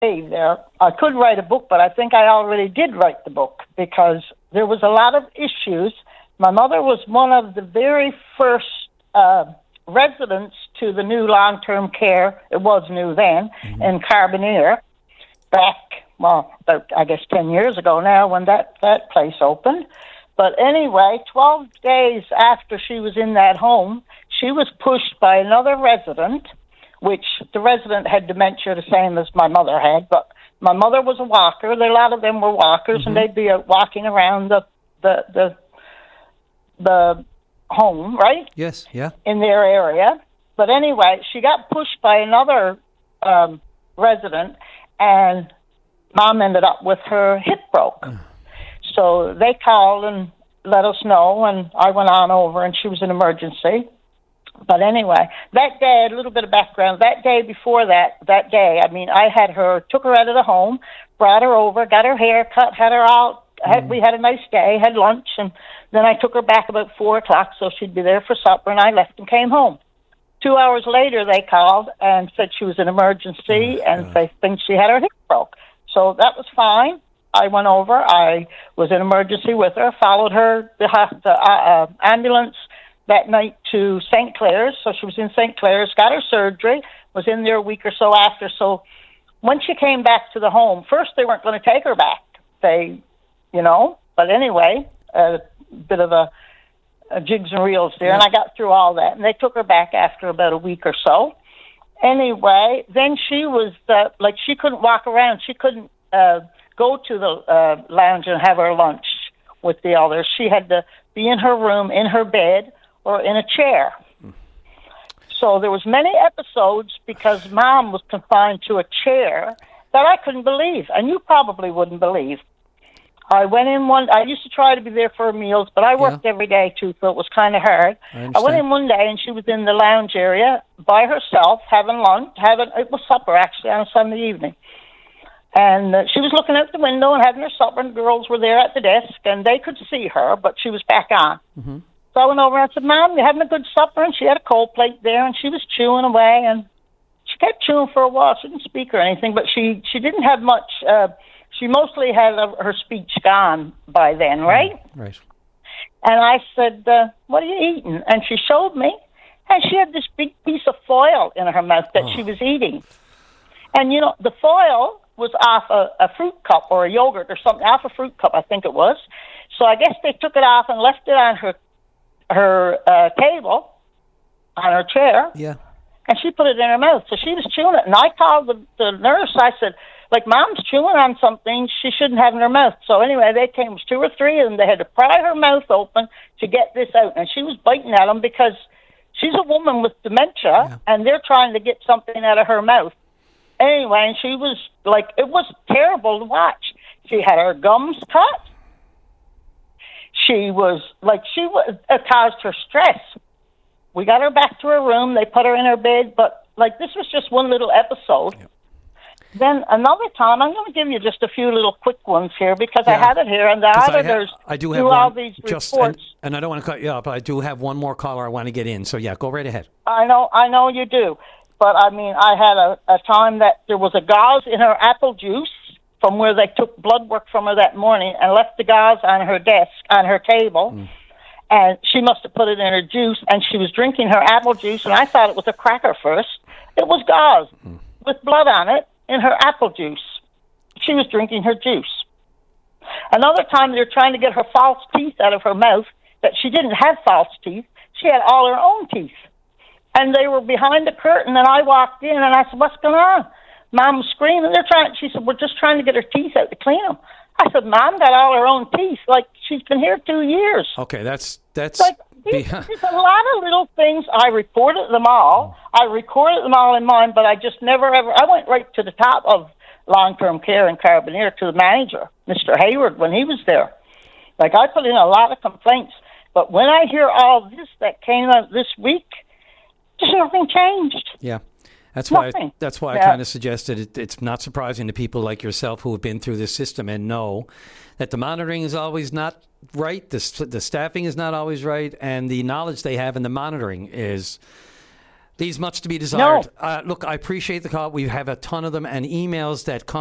Hey there. I could write a book, but I think I already did write the book because there was a lot of issues. My mother was one of the very first residents to the new long-term care. It was new then, in Carbonear, back, well, about, I guess 10 years ago now when that place opened. But anyway, 12 days after she was in that home, she was pushed by another resident, which the resident had dementia the same as my mother had, but my mother was a walker. A lot of them were walkers, and they'd be walking around the home, right? Yes, yeah. In their area. But anyway, she got pushed by another resident, and Mom ended up with her hip broke. So they called and let us know, and I went on over, and she was in emergency. But anyway, that day, a little bit of background, that day before that day, I mean, I had her, took her out of the home, brought her over, got her hair cut, had her out. We had a nice day, had lunch, and then I took her back about 4 o'clock so she'd be there for supper, and I left and came home. 2 hours later, they called and said she was in emergency, and they think she had her hip broke. So that was fine. I went over. I was in emergency with her, followed her, the ambulance that night to St. Clair's. So she was in St. Clair's, got her surgery, was in there a week or so after. So when she came back to the home, first they weren't going to take her back. But anyway, a bit of a jigs and reels there, and I got through all that. And they took her back after about a week or so. Anyway, then she was, she couldn't walk around. She couldn't go to the lounge and have her lunch with the others. She had to be in her room, in her bed, or in a chair. So there was many episodes because Mom was confined to a chair that I couldn't believe, and you probably wouldn't believe. I went in I used to try to be there for her meals, but I worked every day too, so it was kind of hard. I went in one day, and she was in the lounge area by herself, having lunch, it was supper actually on a Sunday evening. And she was looking out the window and having her supper, and the girls were there at the desk, and they could see her, but she was back on. So I went over and I said, Mom, you having a good supper? And she had a cold plate there, and she was chewing away, and she kept chewing for a while. She didn't speak or anything, but she didn't have much. She mostly had her speech gone by then, right? Right. And I said, what are you eating? And she showed me, and she had this big piece of foil in her mouth that she was eating. And, the foil was off a fruit cup or a yogurt or something, off a fruit cup, I think it was. So I guess they took it off and left it on her table, on her chair. Yeah. And she put it in her mouth. So she was chewing it. And I called the nurse. I said, Mom's chewing on something she shouldn't have in her mouth. So anyway, they came, it was 2 or 3 of them. They had to pry her mouth open to get this out. And she was biting at them because she's a woman with dementia, and they're trying to get something out of her mouth. Anyway, and she was it was terrible to watch. She had her gums cut. It caused her stress. We got her back to her room. They put her in her bed, but this was just one little episode. Yep. Then another time, I'm going to give you just a few little quick ones here because I have it here, and the auditors do all these reports. And I don't want to cut you off, but I do have one more caller I want to get in. So go right ahead. I know you do. But, I mean, I had a time that there was a gauze in her apple juice from where they took blood work from her that morning and left the gauze on her desk, on her table. And she must have put it in her juice, and she was drinking her apple juice, and I thought it was a cracker first. It was gauze with blood on it in her apple juice. She was drinking her juice. Another time they were trying to get her false teeth out of her mouth, that she didn't have false teeth. She had all her own teeth. And they were behind the curtain, and I walked in, and I said, what's going on? Mom was screaming. She said, we're just trying to get her teeth out to clean them. I said, Mom got all her own teeth. She's been here 2 years. Okay, that's there's a lot of little things. I reported them all. I recorded them all in mine, but I just never, ever, I went right to the top of long-term care in Carbonear to the manager, Mr. Hayward, when he was there. I put in a lot of complaints, but when I hear all this that came out this week, just nothing changed. Yeah. That's why I kind of suggested it's not surprising to people like yourself who have been through this system and know that the monitoring is always not right, the staffing is not always right, and the knowledge they have in the monitoring is These much to be desired. Look, I appreciate the call. We have a ton of them and emails that come